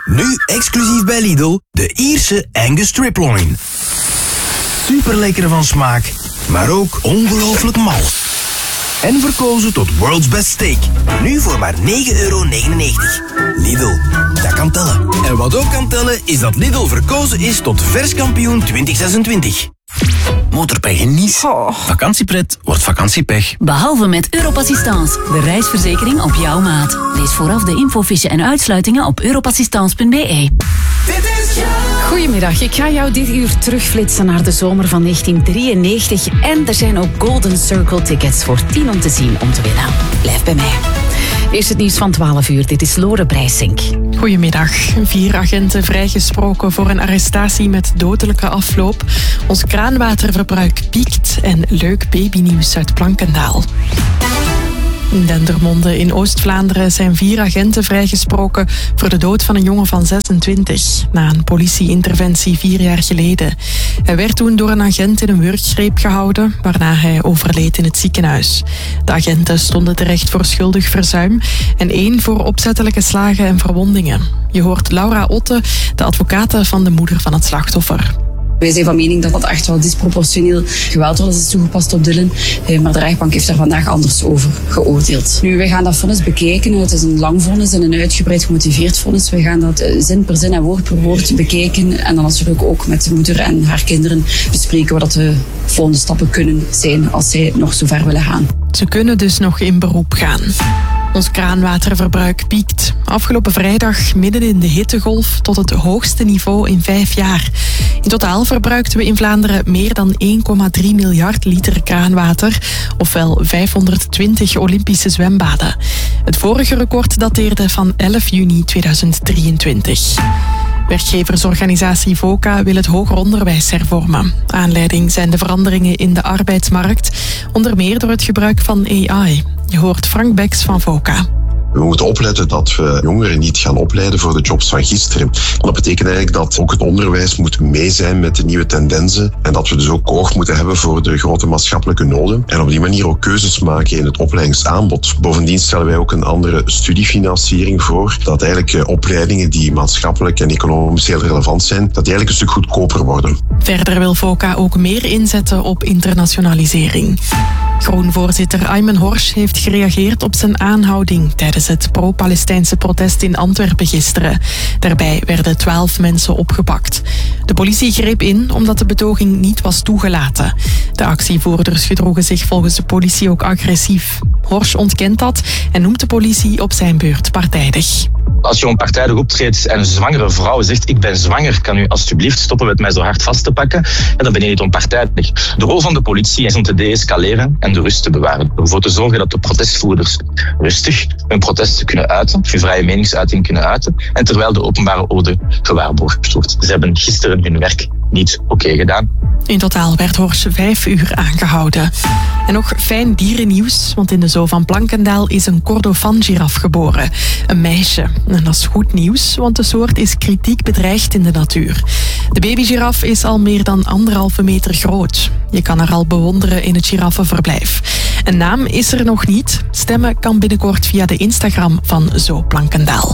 Nu exclusief bij Lidl, de Ierse Angus Striploin. Super lekker van smaak, maar ook ongelooflijk mals. En verkozen tot World's Best Steak. Nu voor maar €9,99. Lidl, dat kan tellen. En wat ook kan tellen is dat Lidl verkozen is tot verskampioen 2026. Motorpech en niet. Vakantiepret wordt vakantiepech. Behalve met Europassistance, de reisverzekering op jouw maat. Lees vooraf de infofiche en uitsluitingen op europassistance.be. Goedemiddag, ik ga jou dit uur terugflitsen naar de zomer van 1993. En er zijn ook Golden Circle tickets voor 10 om te zien om te winnen. Blijf bij mij. Eerst het nieuws van 12 uur. Dit is Lore Breisink. Goedemiddag. 4 agenten vrijgesproken voor een arrestatie met dodelijke afloop. Ons kraanwaterverbruik piekt en leuk babynieuws uit Plankendaal. In Dendermonde in Oost-Vlaanderen zijn 4 agenten vrijgesproken voor de dood van een jongen van 26, na een politieinterventie 4 jaar geleden. Hij werd toen door een agent in een wurggreep gehouden, waarna hij overleed in het ziekenhuis. De agenten stonden terecht voor schuldig verzuim en 1 voor opzettelijke slagen en verwondingen. Je hoort Laura Otte, de advocate van de moeder van het slachtoffer. Wij zijn van mening dat echt wel disproportioneel geweld is toegepast op Dylan. Maar de rechtbank heeft daar vandaag anders over geoordeeld. Nu, wij gaan dat vonnis bekijken. Het is een lang vonnis en een uitgebreid gemotiveerd vonnis. We gaan dat zin per zin en woord per woord bekijken. En dan natuurlijk ook met de moeder en haar kinderen bespreken wat de volgende stappen kunnen zijn als zij nog zo ver willen gaan. Ze kunnen dus nog in beroep gaan. Ons kraanwaterverbruik piekt. Afgelopen vrijdag midden in de hittegolf tot het hoogste niveau in 5 jaar. In totaal verbruikten we in Vlaanderen meer dan 1,3 miljard liter kraanwater, ofwel 520 Olympische zwembaden. Het vorige record dateerde van 11 juni 2023. Werkgeversorganisatie VOCA wil het hoger onderwijs hervormen. Aanleiding zijn de veranderingen in de arbeidsmarkt, onder meer door het gebruik van AI. Je hoort Frank Beks van VOCA. We moeten opletten dat we jongeren niet gaan opleiden voor de jobs van gisteren. Dat betekent eigenlijk dat ook het onderwijs moet mee zijn met de nieuwe tendensen en dat we dus ook oog moeten hebben voor de grote maatschappelijke noden en op die manier ook keuzes maken in het opleidingsaanbod. Bovendien stellen wij ook een andere studiefinanciering voor, dat eigenlijk opleidingen die maatschappelijk en economisch heel relevant zijn, dat die eigenlijk een stuk goedkoper worden. Verder wil VOCA ook meer inzetten op internationalisering. Groen-voorzitter Aymen Horsch heeft gereageerd op zijn aanhouding tijdens het pro-Palestijnse protest in Antwerpen gisteren. Daarbij werden 12 mensen opgepakt. De politie greep in omdat de betoging niet was toegelaten. De actievoerders gedroegen zich volgens de politie ook agressief. Horsch ontkent dat en noemt de politie op zijn beurt partijdig. Als je onpartijdig optreedt en een zwangere vrouw zegt ik ben zwanger, kan u alsjeblieft stoppen met mij zo hard vast te pakken, en dan ben je niet onpartijdig. De rol van de politie is om te deescaleren en de rust te bewaren. Ervoor te zorgen dat de protestvoerders rustig hun protesten kunnen uiten, hun vrije meningsuiting kunnen uiten, en terwijl de openbare orde gewaarborgd wordt. Ze hebben gisteren hun werk niet oké gedaan. In totaal werd Horsch 5 uur aangehouden. En nog fijn dierennieuws, want in de zoo van Plankendaal is een Kordofan-giraf geboren. Een meisje. En dat is goed nieuws, want de soort is kritiek bedreigd in de natuur. De babygiraf is al meer dan 1,5 meter groot. Je kan haar al bewonderen in het giraffenverblijf. Een naam is er nog niet. Stemmen kan binnenkort via de Instagram van Zoo Plankendaal.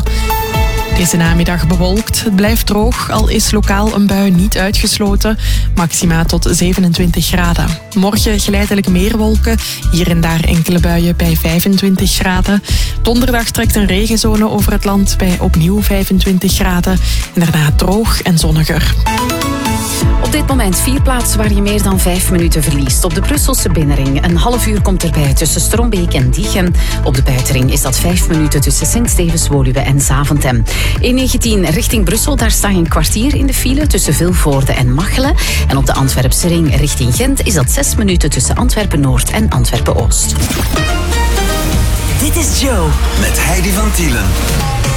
Deze namiddag bewolkt. Het blijft droog, al is lokaal een bui niet uitgesloten. Maxima tot 27 graden. Morgen geleidelijk meer wolken. Hier en daar enkele buien bij 25 graden. Donderdag trekt een regenzone over het land bij opnieuw 25 graden. En daarna droog en zonniger. Op dit moment 4 plaatsen waar je meer dan 5 minuten verliest. Op de Brusselse binnenring een half uur komt erbij tussen Strombeek en Diegem. Op de buitenring is dat 5 minuten tussen Sint-Stevens, Woluwe en Zaventem. E19 richting Brussel, daar sta je een kwartier in de file tussen Vilvoorde en Machelen. En op de Antwerpse ring richting Gent is dat 6 minuten tussen Antwerpen-Noord en Antwerpen-Oost. Dit is Joe met Heidi van Tielen.